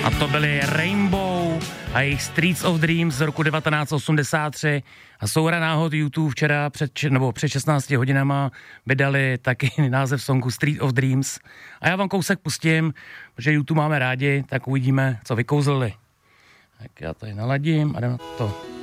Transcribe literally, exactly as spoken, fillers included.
A to byly Rainbow a jejich Streets of Dreams z roku devatenáct osmdesát tři. A souhra náhod YouTube včera před, nebo před šestnácti hodinama vydali taky název songu Street of Dreams. A já vám kousek pustím, protože YouTube máme rádi, tak uvidíme, co vykouzlili. Tak já tady naladím a jdem na to.